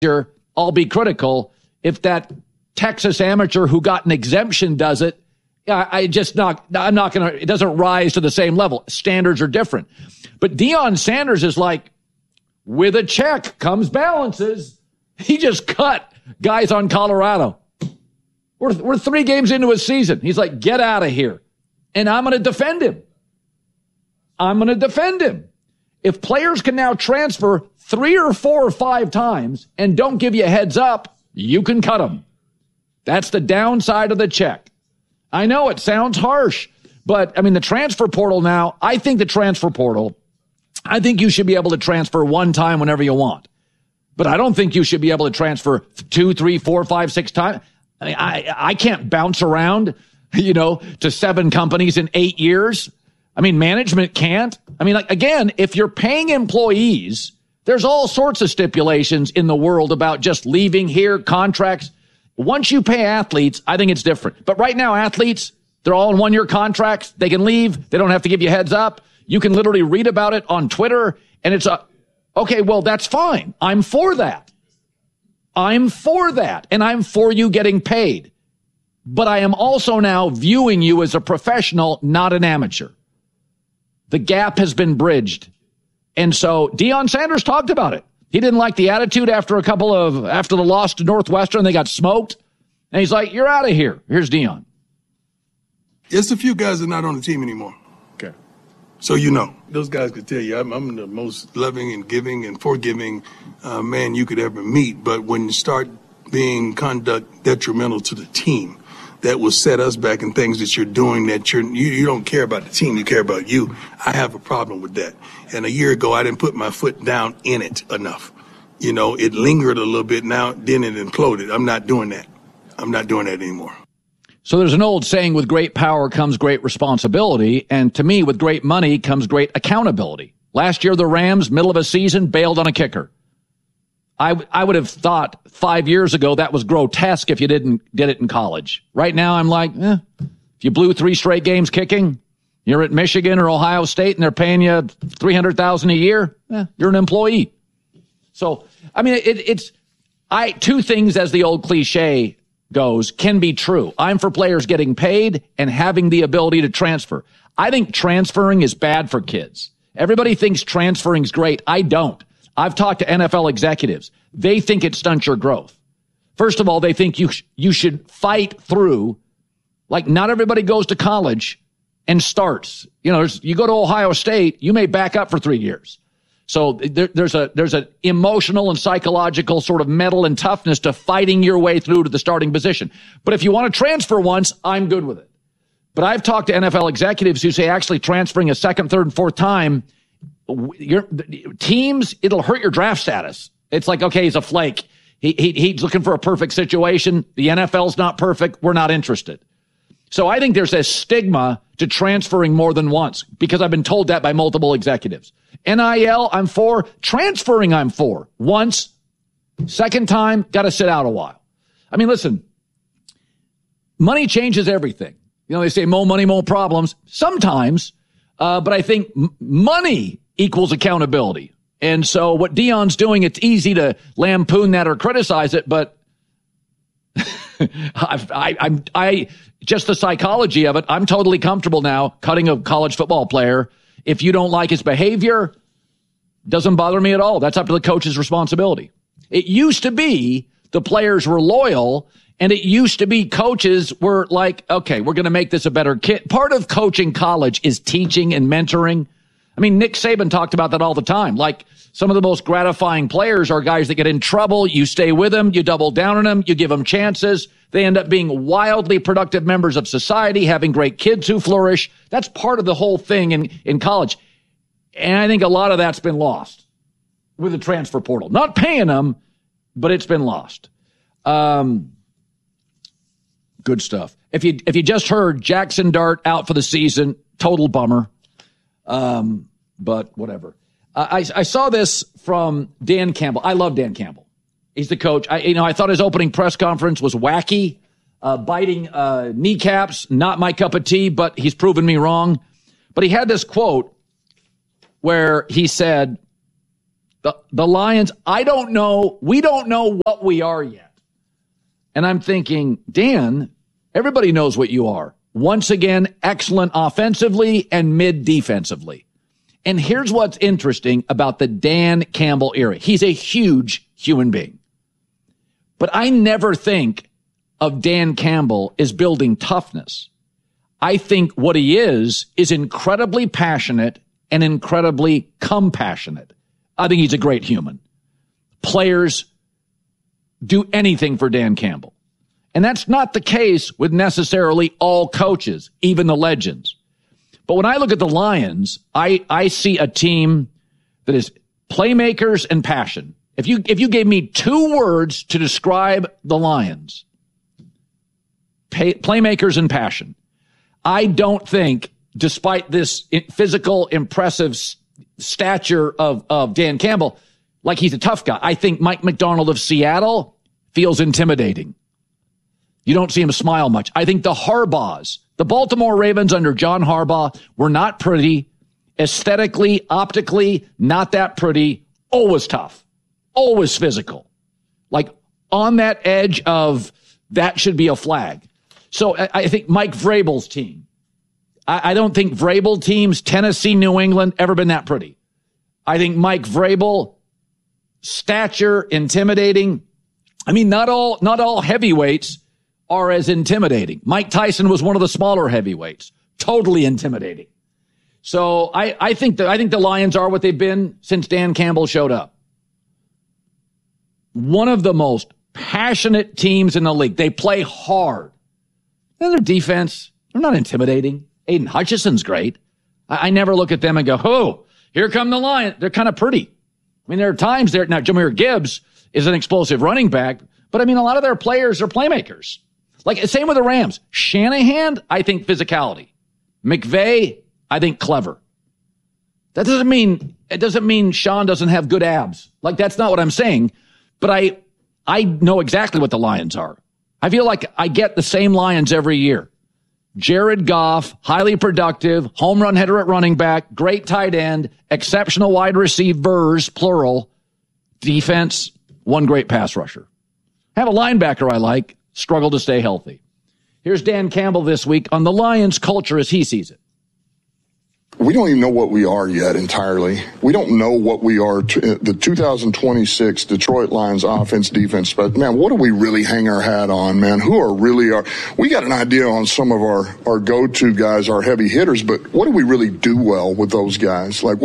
I'll be critical. If that Texas amateur who got an exemption does it, I'm not going to, it doesn't rise to the same level. Standards are different. But Deion Sanders is like, with a check comes balances. He just cut guys on Colorado. We're 3 games into his season. He's like, get out of here. And I'm going to defend him. If players can now transfer 3 or 4 or 5 times and don't give you a heads up, you can cut them. That's the downside of the check. I know it sounds harsh, but I mean, the transfer portal now, I think you should be able to transfer 1 time whenever you want. But I don't think you should be able to transfer 2, 3, 4, 5, 6 times. I mean, I can't bounce around, to 7 companies in 8 years. I mean, management can't. I mean, like, again, if you're paying employees, there's all sorts of stipulations in the world about just leaving here, contracts. Once you pay athletes, I think it's different. But right now, athletes, they're all in 1-year contracts. They can leave. They don't have to give you heads up. You can literally read about it on Twitter. And it's okay, well, that's fine. I'm for that. And I'm for you getting paid. But I am also now viewing you as a professional, not an amateur. The gap has been bridged. And so Deion Sanders talked about it. He didn't like the attitude after the loss to Northwestern. They got smoked. And he's like, you're out of here. Here's Deion. There's a few guys that are not on the team anymore. Okay. So, those guys could tell you I'm the most loving and giving and forgiving man you could ever meet. But when you start being conduct detrimental to the team, that will set us back in things that you're doing that you don't care about the team, you care about you. I have a problem with that. And a year ago, I didn't put my foot down in it enough. It lingered a little bit now, then it imploded. I'm not doing that. I'm not doing that anymore. So there's an old saying, with great power comes great responsibility. And to me, with great money comes great accountability. Last year, the Rams, middle of a season, bailed on a kicker. I would have thought 5 years ago that was grotesque if you did it in college. Right now, I'm like, if you blew 3 straight games kicking, you're at Michigan or Ohio State and they're paying you $300,000 a year, you're an employee. So, I mean, it's 2 things, as the old cliche goes, can be true. I'm for players getting paid and having the ability to transfer. I think transferring is bad for kids. Everybody thinks transferring is great. I don't. I've talked to NFL executives. They think it stunts your growth. First of all, they think you should fight through. Like, not everybody goes to college and starts. You go to Ohio State, you may back up for 3 years. So there's an emotional and psychological sort of mettle and toughness to fighting your way through to the starting position. But if you want to transfer once, I'm good with it. But I've talked to NFL executives who say actually transferring a 2nd, 3rd, and 4th time, your teams, it'll hurt your draft status. It's like, okay, he's a flake. He's looking for a perfect situation. The NFL's not perfect. We're not interested. So I think there's a stigma to transferring more than once, because I've been told that by multiple executives. NIL, I'm for. Transferring, I'm for. Once. 2nd time, got to sit out a while. I mean, listen, money changes everything. They say more money, more problems. Sometimes, but I think money equals accountability. And so what Deion's doing, it's easy to lampoon that or criticize it, but I just the psychology of it, I'm totally comfortable now cutting a college football player. If you don't like his behavior, doesn't bother me at all. That's up to the coach's responsibility. It used to be the players were loyal, and it used to be coaches were like, okay, we're going to make this a better kid. Part of coaching college is teaching and mentoring. I mean, Nick Saban talked about that all the time. Like, some of the most gratifying players are guys that get in trouble. You stay with them. You double down on them. You give them chances. They end up being wildly productive members of society, having great kids who flourish. That's part of the whole thing in college. And I think a lot of that's been lost with the transfer portal. Not paying them, but it's been lost. Good stuff. If you just heard, Jackson Dart out for the season, total bummer. But whatever. I saw this from Dan Campbell. I love Dan Campbell. He's the coach. I thought his opening press conference was wacky, biting kneecaps, not my cup of tea, but he's proven me wrong. But he had this quote where he said, The Lions, I don't know. We don't know what we are yet. And I'm thinking, Dan, everybody knows what you are. Once again, excellent offensively and mid defensively. And here's what's interesting about the Dan Campbell era. He's a huge human being. But I never think of Dan Campbell as building toughness. I think what he is incredibly passionate and incredibly compassionate. I think he's a great human. Players do anything for Dan Campbell. And that's not the case with necessarily all coaches, even the legends. But when I look at the Lions, I see a team that is playmakers and passion. If you gave me 2 words to describe the Lions, playmakers and passion, I don't think, despite this physical, impressive stature of Dan Campbell, like he's a tough guy. I think Mike McDonald of Seattle feels intimidating. You don't see him smile much. I think the Harbaughs, the Baltimore Ravens under John Harbaugh, were not pretty. Aesthetically, optically, not that pretty. Always tough. Always physical. Like on that edge of that should be a flag. So I think Mike Vrabel's team. I don't think Vrabel teams, Tennessee, New England, ever been that pretty. I think Mike Vrabel, stature, intimidating. I mean, not all heavyweights are as intimidating. Mike Tyson was one of the smaller heavyweights. Totally intimidating. So I think the Lions are what they've been since Dan Campbell showed up. One of the most passionate teams in the league. They play hard. And their defense, they're not intimidating. Aiden Hutchinson's great. I never look at them and go, oh, here come the Lions. They're kind of pretty. I mean, there are times there. Now, Jahmyr Gibbs is an explosive running back, but I mean, a lot of their players are playmakers. Like, same with the Rams. Shanahan, I think physicality. McVay, I think clever. That doesn't mean Sean doesn't have good abs. Like, that's not what I'm saying. But I know exactly what the Lions are. I feel like I get the same Lions every year. Jared Goff, highly productive, home run hitter at running back, great tight end, exceptional wide receivers, plural, defense, one great pass rusher. Have a linebacker I like, struggle to stay healthy. Here's Dan Campbell this week on the Lions culture as he sees it. We don't even know what we are yet entirely. We don't know what we are. The 2026 Detroit Lions offense, defense, but man, what do we really hang our hat on, man? Who are really our, we got an idea on some of our go-to guys, our heavy hitters, but what do we really do well with those guys? Like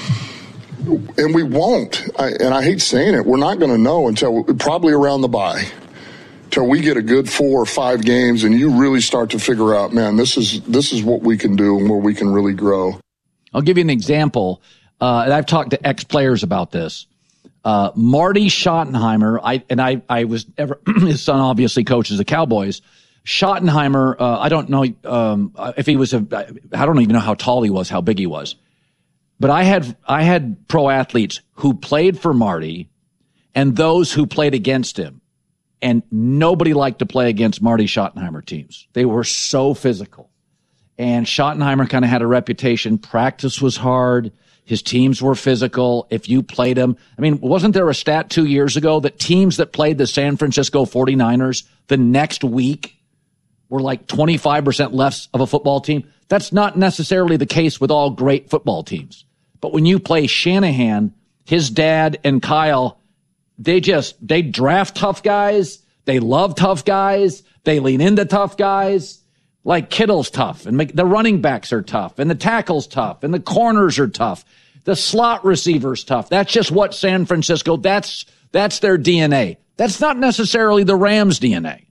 and we won't, and I hate saying it, we're not going to know until probably around the bye. Till we get a good 4 or 5 games and you really start to figure out, man, this is what we can do and where we can really grow. I'll give you an example. And I've talked to ex-players about this. Marty Schottenheimer, I was ever, his son obviously coaches the Cowboys. Schottenheimer, I don't know if he was I don't even know how tall he was, how big he was. But I had pro athletes who played for Marty and those who played against him. And nobody liked to play against Marty Schottenheimer teams. They were so physical. And Schottenheimer kind of had a reputation. Practice was hard. His teams were physical. If you played them, I mean, wasn't there a stat 2 years ago that teams that played the San Francisco 49ers the next week were like 25% less of a football team? That's not necessarily the case with all great football teams. But when you play Shanahan, his dad and Kyle, they draft tough guys. They love tough guys. They lean into tough guys. Like Kittle's tough, and the running backs are tough, and the tackle's tough, and the corners are tough. The slot receiver's tough. That's just what San Francisco, that's their DNA. That's not necessarily the Rams' DNA.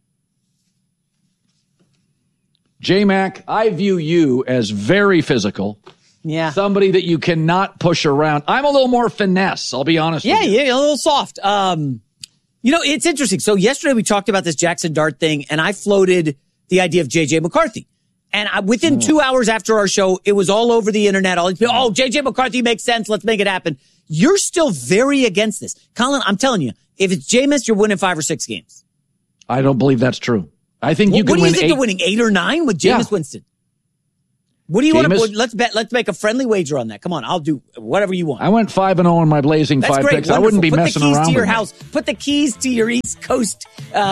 J-Mac, I view you as very physical. Yeah. Somebody that you cannot push around. I'm a little more finesse, I'll be honest with you. Yeah, a little soft. It's interesting. So yesterday we talked about this Jackson Dart thing, and I floated the idea of J.J. McCarthy. And within 2 hours after our show, it was all over the internet. J.J. McCarthy makes sense. Let's make it happen. You're still very against this. Colin, I'm telling you, if it's Jameis, you're winning 5 or 6 games. I don't believe that's true. I think you can win 8. What do you think they're winning, 8 or 9 with Jameis Winston? What do you want to? Let's bet. Let's make a friendly wager on that. Come on, I'll do whatever you want. I went 5-0 on my blazing That's 5 great. picks. Wonderful. I wouldn't be messing around. Put the keys to your with house. Put the keys to your East Coast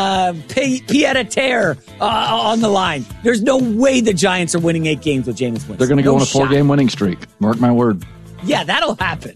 pied-à-terre on the line. There's no way the Giants are winning 8 games with Jameis Winston. They're going to go on a 4-game winning streak. Mark my word. Yeah, that'll happen.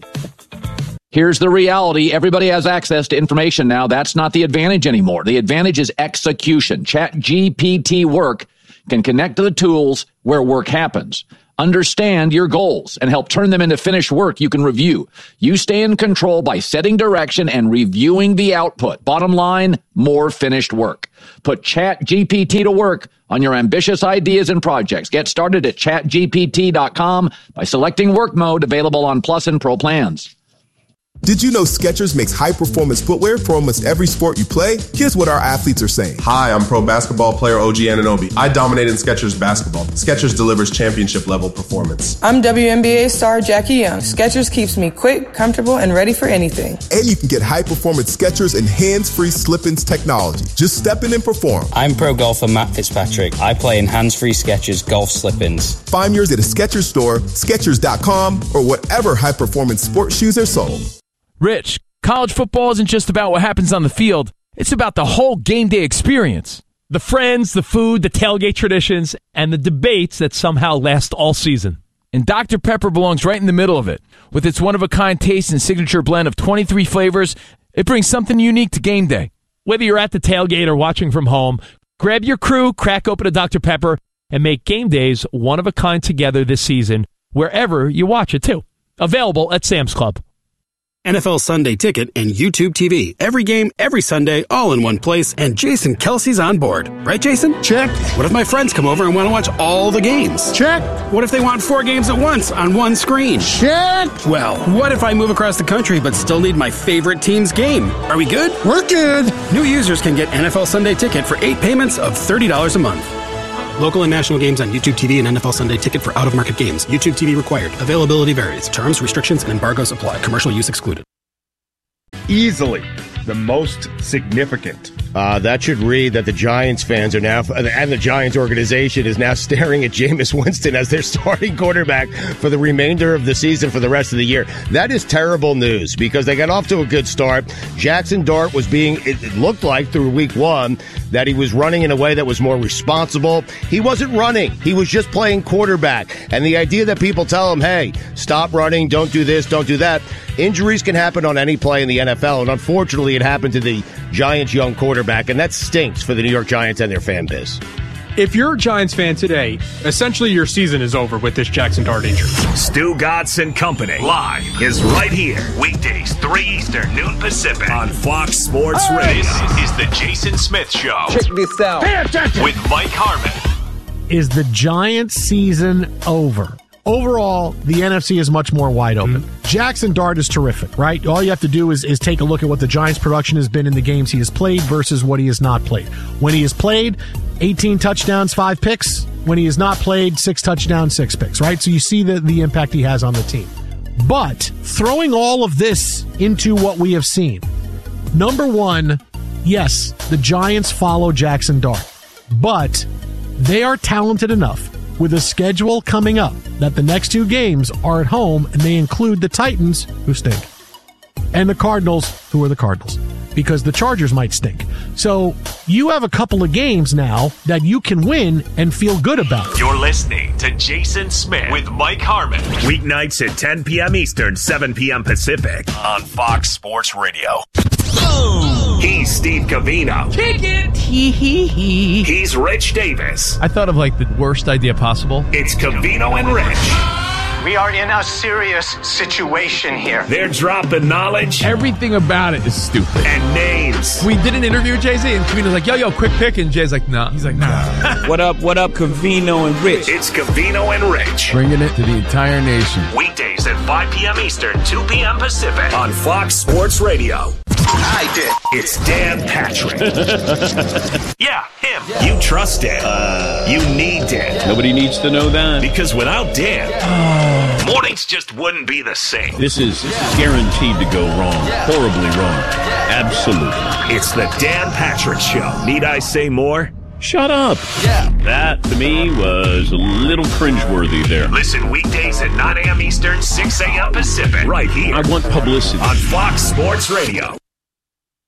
Here's the reality. Everybody has access to information now. That's not the advantage anymore. The advantage is execution. ChatGPT Work can connect to the tools where work happens. Understand your goals and help turn them into finished work you can review. You stay in control by setting direction and reviewing the output. Bottom line, more finished work. Put ChatGPT to work on your ambitious ideas and projects. Get started at chatgpt.com by selecting work mode, available on Plus and Pro plans. Did you know Skechers makes high-performance footwear for almost every sport you play? Here's what our athletes are saying. Hi, I'm pro basketball player OG Anunoby. I dominate in Skechers basketball. Skechers delivers championship-level performance. I'm WNBA star Jackie Young. Skechers keeps me quick, comfortable, and ready for anything. And you can get high-performance Skechers and hands-free slip-ins technology. Just step in and perform. I'm pro golfer Matt Fitzpatrick. I play in hands-free Skechers golf slip-ins. Find yours at a Skechers store, Skechers.com, or whatever high-performance sports shoes are sold. Rich, college football isn't just about what happens on the field. It's about the whole game day experience. The friends, the food, the tailgate traditions, and the debates that somehow last all season. And Dr. Pepper belongs right in the middle of it. With its one-of-a-kind taste and signature blend of 23 flavors, it brings something unique to game day. Whether you're at the tailgate or watching from home, grab your crew, crack open a Dr. Pepper, and make game days one-of-a-kind together this season, wherever you watch it, too. Available at Sam's Club. NFL Sunday Ticket and YouTube TV. Every game, every Sunday, all in one place, and Jason Kelsey's on board. Right, Jason? Check. What if my friends come over and want to watch all the games? Check. What if they want 4 games at once on one screen? Check. Well, what if I move across the country but still need my favorite team's game? Are we good? We're good. New users can get NFL Sunday Ticket for 8 payments of $30 a month. Local and national games on YouTube TV and NFL Sunday Ticket for out-of-market games. YouTube TV required. Availability varies. Terms, restrictions, and embargoes apply. Commercial use excluded. Easily the most significant. That should read that the Giants fans are now, and the Giants organization is now staring at Jameis Winston as their starting quarterback for the remainder of the season for the rest of the year. That is terrible news because they got off to a good start. Jackson Dart was it looked like through week 1 that he was running in a way that was more responsible. He wasn't running. He was just playing quarterback. And the idea that people tell him, hey, stop running, don't do this, don't do that. Injuries can happen on any play in the NFL, and unfortunately it happened to the Giants' young quarterback, and that stinks for the New York Giants and their fan base. If you're a Giants fan today, essentially your season is over with this Jackson Dart injury. Stu Godson Company Live is right here. Weekdays, 3 Eastern, noon Pacific on Fox Sports Radio. This is the Jason Smith Show. Check this out. Pay attention. With Mike Harmon. Is the Giants season over? Overall, the NFC is much more wide open. Jackson Dart is terrific, right? All you have to do is take a look at what the Giants' production has been in the games he has played versus what he has not played. When he has played, 18 touchdowns, 5 picks. When he has not played, 6 touchdowns, 6 picks, right? So you see the impact he has on the team. But throwing all of this into what we have seen, number one, yes, the Giants follow Jackson Dart, but they are talented enough with a schedule coming up that the next 2 games are at home, and they include the Titans, who stink, and the Cardinals, who are the Cardinals, because the Chargers might stink. So you have a couple of games now that you can win and feel good about. You're listening to Jason Smith with Mike Harmon. Weeknights at 10 p.m. Eastern, 7 p.m. Pacific on Fox Sports Radio. He's Steve Covino. Kick it! He's Rich Davis. I thought of like the worst idea possible. It's Covino and Rich. We are in a serious situation here. They're dropping knowledge. Everything about it is stupid. And names. We did an interview with Jay-Z, and Covino's like, yo, quick pick. And Jay's like, nah. He's like, nah. What up, Covino and Rich? It's Covino and Rich. Bringing it to the entire nation. Weekdays at 5 p.m. Eastern, 2 p.m. Pacific on Fox Sports Radio. I did. It's Dan Patrick. Yeah, him. You trust Dan. You need Dan. Nobody needs to know that. Because without Dan, mornings just wouldn't be the same. This is guaranteed to go wrong. Horribly wrong. Absolutely. It's the Dan Patrick Show. Need I say more? Shut up. Yeah. That, to me, was a little cringeworthy there. Listen weekdays at 9 a.m. Eastern, 6 a.m. Pacific. Right here. I want publicity. On Fox Sports Radio.